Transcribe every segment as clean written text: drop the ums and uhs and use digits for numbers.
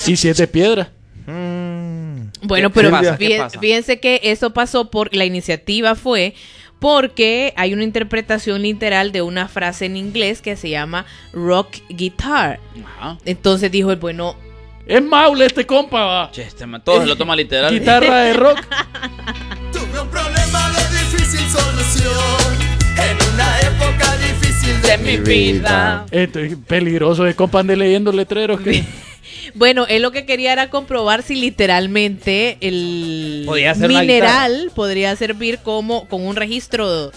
¿Y si es de piedra? Bueno, pero ¿Qué pasa? fíjense que eso pasó la iniciativa fue porque hay una interpretación literal de una frase en inglés que se llama rock guitar. Ajá. Entonces dijo el bueno, Es Maule este compa, va. Che, todo se lo toma literal. Guitarra de rock. Tuve un problema de difícil solución en una época difícil de mi vida. Esto es peligroso de compa ande leyendo letreros que... bueno, él lo que quería era comprobar si literalmente el Podía ser una mineral podría servir como con un registro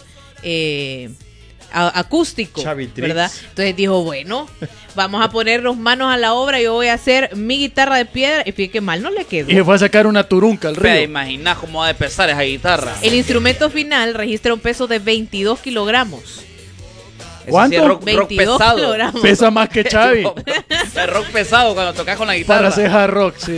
acústico, Chavitrix. ¿verdad? Entonces dijo, bueno, vamos a ponernos manos a la obra, yo voy a hacer mi guitarra de piedra, y fíjate que mal no le quedó. Y se fue a sacar una turunca al Fea, río. imagina cómo va de pesar esa guitarra. El instrumento final registra un peso de 22 kilogramos. Ese ¿Cuánto? sí es rock 22 pesado. kilogramos. Pesa más que Chavi. Es rock pesado cuando tocas con la guitarra. Para hacer hard rock, sí.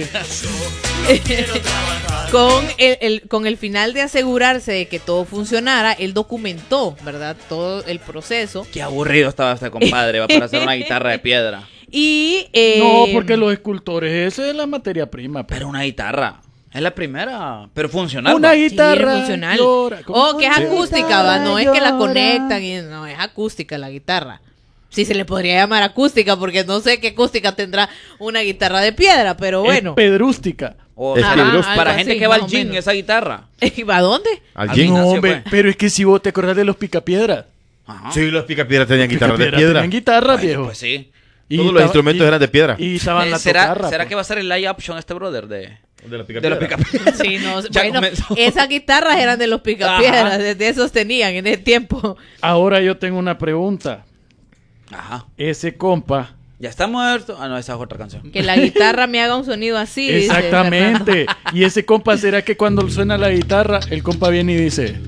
Con el final de asegurarse de que todo funcionara, él documentó, ¿verdad? Todo el proceso. Qué aburrido estaba este compadre va para hacer una guitarra de piedra. Y No, porque los escultores, esa es la materia prima. Pero una guitarra. Es la primera. Pero funcional. Una va. guitarra. Sí, es funcional. llora. Oh, que es Una acústica, guitarra va. No es que la llora. conectan. No, es acústica la guitarra. Sí, se le podría llamar acústica porque no sé qué acústica tendrá una guitarra de piedra, pero bueno. Es pedrústica. O Es sea, peligroso. para algo gente así, que va al más o gym, menos. esa guitarra. ¿Va a dónde? Al Al gym. No, gimnasio, hombre, pues. pero es que si vos te acordás de los picapiedras. Ajá. Sí, los picapiedras tenían guitarras de piedra. Tenían guitarra, Ay, viejo. Pues sí. Y Todos los estaba- instrumentos y- eran de piedra. Y estaban la ¿Será tocarra, que va a ser el live option este brother de De los los picapiedras? Sí, no, Ya bueno, comenzó. esas guitarras eran de los picapiedras, Ajá. de esos tenían en ese tiempo. Ahora yo tengo una pregunta. Ajá. Ese compa. Ya está muerto. Ah, no, esa es otra canción. Que la guitarra me haga un sonido así. dice Fernando. Exactamente. Y ese compa, ¿será que cuando suena la guitarra, el compa viene y dice...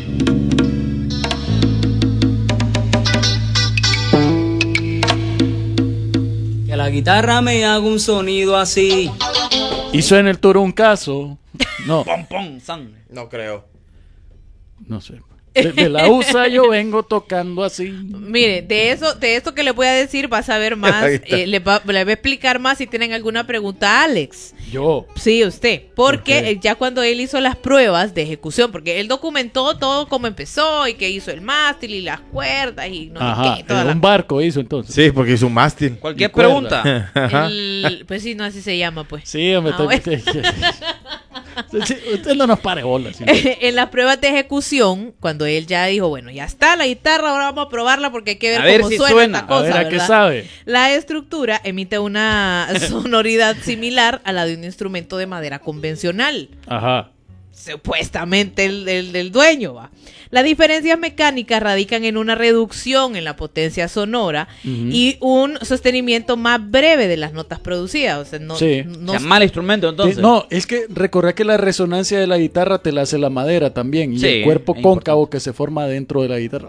Que la guitarra me haga un sonido así. Y suena el turuncazo? No, Pom, pom, san. No creo. no sé. De la USA yo vengo tocando así. Mire, de esto que le voy a decir va a saber más, Ahí está. le va a explicar más si tienen alguna pregunta a Alex. Yo. Sí, usted, porque Ok. ya cuando él hizo las pruebas de ejecución, porque él documentó todo cómo empezó y que hizo el mástil y las cuerdas y no sé Ajá. qué, toda Un barco hizo entonces. Sí, porque hizo un mástil. Cualquier Y cuerda. pregunta. pues sí, no así se llama, pues. Sí, hombre. Ah, bueno. Sí, usted no nos pare bolas. sí. En las pruebas de ejecución, cuando él ya dijo, bueno, ya está la guitarra, ahora vamos a probarla porque hay que ver A ver cómo si suena suena. esta cosa, A ver a qué ¿verdad? sabe. La estructura emite una sonoridad similar a la de un instrumento de madera convencional. Ajá. Supuestamente el del dueño, va. Las diferencias mecánicas radican en una reducción en la potencia sonora y un sostenimiento más breve de las notas producidas. O sea, no, Sí. no- O sea, mal instrumento, entonces. No, es que recordá que la resonancia de la guitarra te la hace la madera también. Y Sí, el cuerpo es cóncavo que se forma dentro de la guitarra.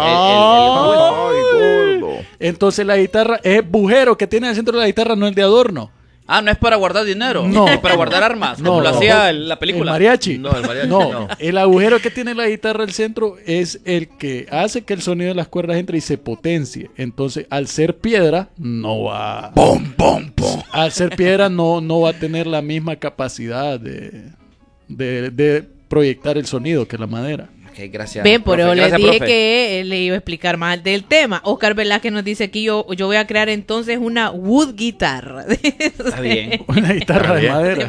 Ay, gordo. Entonces la guitarra es bujero que tiene en el centro de la guitarra, no es de adorno. Ah, no es para guardar dinero. No. Es para guardar armas. No, como lo no. hacía la película. El mariachi. No, el mariachi No, no. el agujero que tiene la guitarra al centro es el que hace que el sonido de las cuerdas entre y se potencie. Entonces, al ser piedra, no va. Pum, pum, pum. Al ser piedra, no va a tener la misma capacidad de proyectar el sonido que la madera. Ok, gracias. Ven, por profe. eso les Gracias, dije profe. que le iba a explicar más del tema. Oscar Velázquez nos dice aquí, yo voy a crear entonces una wood guitar. Está bien. Una guitarra Está de bien. madera.